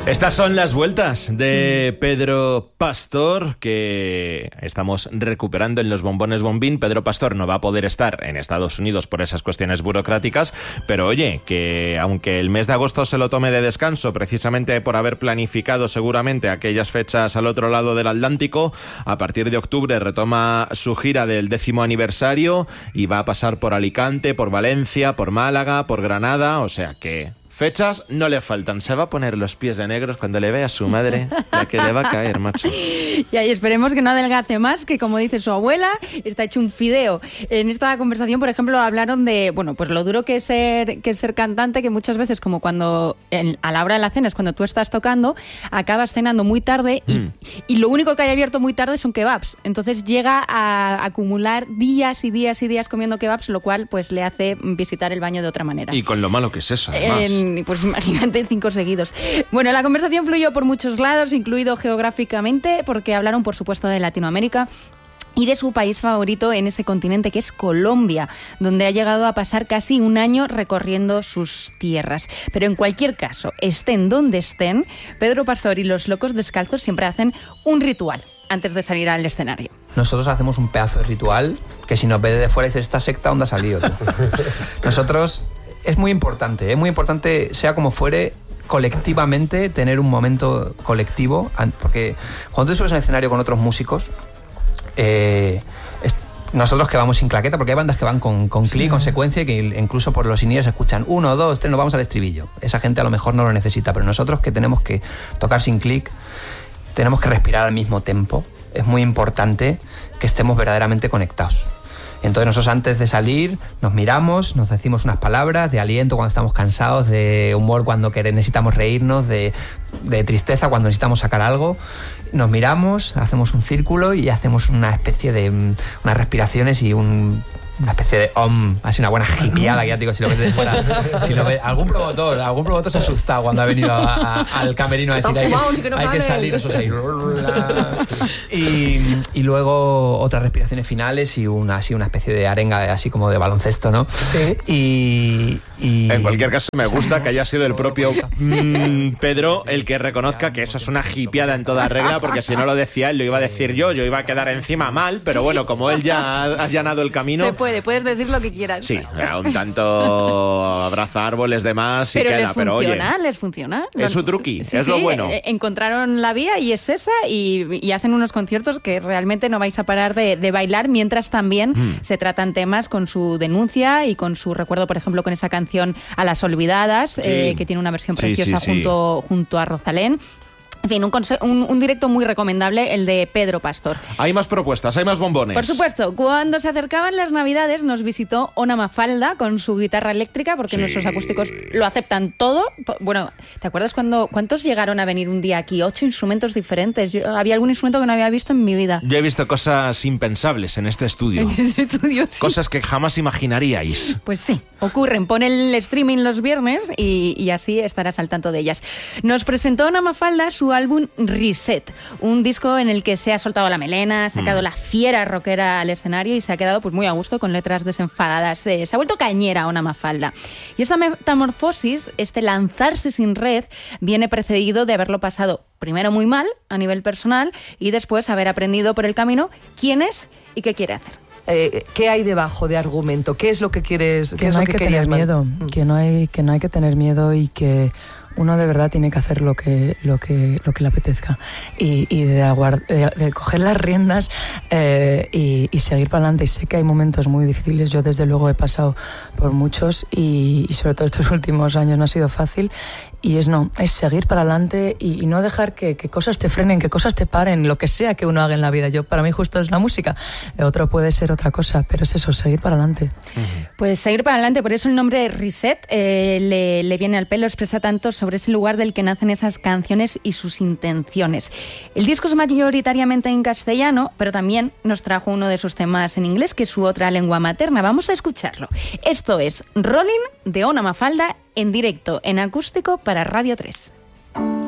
Estas son las vueltas de Pedro Pastor que estamos recuperando en los bombones Bombín. Pedro Pastor no va a poder estar en Estados Unidos por esas cuestiones burocráticas, pero oye, que aunque el mes de agosto se lo tome de descanso precisamente por haber planificado seguramente aquellas fechas al otro lado del Atlántico, a partir de octubre retoma su gira del 10º aniversario y va a pasar por Alicante, por Valencia, por Málaga, por Granada, o sea que fechas no le faltan. Se va a poner los pies de negros cuando le vea a su madre, la que le va a caer, macho. Y ahí esperemos que no adelgace más, que como dice su abuela, está hecho un fideo. En esta conversación, por ejemplo, hablaron de, bueno, pues lo duro que es ser cantante, que muchas veces, como cuando a la hora de la cena es cuando tú estás tocando, acabas cenando muy tarde y lo único que hay abierto muy tarde son kebabs. Entonces llega a acumular días y días y días comiendo kebabs, lo cual pues le hace visitar el baño de otra manera. Y con lo malo que es eso, además. Pues imagínate 5 seguidos. Bueno, la conversación fluyó por muchos lados, incluido geográficamente, porque hablaron, por supuesto, de Latinoamérica y de su país favorito en ese continente, que es Colombia, donde ha llegado a pasar casi un año recorriendo sus tierras. Pero en cualquier caso, estén donde estén, Pedro Pastor y los Locos Descalzos siempre hacen un ritual antes de salir al escenario. Nosotros hacemos un pedazo de ritual que si nos ve de fuera dice, esta secta, ¿dónde ha salido? Nosotros... Es muy importante, sea como fuere, colectivamente, tener un momento colectivo, porque cuando tú subes al escenario con otros músicos, nosotros que vamos sin claqueta, porque hay bandas que van con clic, con secuencia, y que incluso por los in-ears escuchan 1, 2, 3, nos vamos al estribillo. Esa gente a lo mejor no lo necesita, pero nosotros que tenemos que tocar sin clic, tenemos que respirar al mismo tempo. Es muy importante que estemos verdaderamente conectados. Entonces nosotros antes de salir nos miramos, nos decimos unas palabras de aliento cuando estamos cansados, de humor cuando necesitamos reírnos, de tristeza cuando necesitamos sacar algo. Nos miramos, hacemos un círculo y hacemos una especie de unas respiraciones y una especie de así una buena hippieada, que ya te digo, si lo ves de fuera, algún promotor se ha asustado cuando ha venido al camerino a decir hay que salir, eso ahí. Y luego otras respiraciones finales y una especie de arenga así como de baloncesto, ¿no? Sí. Y en cualquier caso me gusta que haya sido el propio Pedro el que reconozca que eso es una hippieada en toda regla, porque si no lo decía él, lo iba a decir yo iba a quedar encima mal, pero bueno, como él ya ha allanado el camino... Puedes decir lo que quieras. Sí, un tanto abraza árboles demás y pero queda, pero oye... les funciona. Es su truqui, es lo bueno. Encontraron la vía y es esa, y hacen unos conciertos que realmente no vais a parar de bailar, mientras también se tratan temas con su denuncia y con su recuerdo, por ejemplo, con esa canción A las Olvidadas, que tiene una versión preciosa junto a Rosalén. En fin, un directo muy recomendable, el de Pedro Pastor. Hay más propuestas, hay más bombones. Por supuesto, cuando se acercaban las Navidades nos visitó Ona Mafalda con su guitarra eléctrica, porque nuestros acústicos lo aceptan todo. Bueno, ¿te acuerdas cuántos llegaron a venir un día aquí? 8 instrumentos diferentes. Había algún instrumento que no había visto en mi vida. Yo he visto cosas impensables en este estudio. Sí. Cosas que jamás imaginaríais. Pues sí, ocurren. Pon el streaming los viernes y así estarás al tanto de ellas. Nos presentó Ona Mafalda su álbum Reset, un disco en el que se ha soltado la melena, ha sacado la fiera rockera al escenario y se ha quedado pues muy a gusto con letras desenfadadas. Se ha vuelto cañera Ona Mafalda. Y esta metamorfosis, este lanzarse sin red, viene precedido de haberlo pasado primero muy mal a nivel personal y después haber aprendido por el camino quién es y qué quiere hacer. ¿Qué hay debajo de argumento? ¿Qué es lo que quieres? Que no hay que tener miedo, que no hay que tener miedo y que uno de verdad tiene que hacer lo que le apetezca y de coger las riendas y seguir para adelante. Y sé que hay momentos muy difíciles, yo desde luego he pasado por muchos y sobre todo estos últimos años no ha sido fácil. Y es seguir para adelante y no dejar que cosas te frenen, que cosas te paren, lo que sea que uno haga en la vida. Para mí justo es la música, otro puede ser otra cosa, pero es eso, seguir para adelante. Pues seguir para adelante, por eso el nombre Reset le viene al pelo, expresa tanto sobre ese lugar del que nacen esas canciones y sus intenciones. El disco es mayoritariamente en castellano, pero también nos trajo uno de sus temas en inglés, que es su otra lengua materna. Vamos a escucharlo. Esto es Rolling de Ona Mafalda en directo, en acústico para Radio 3.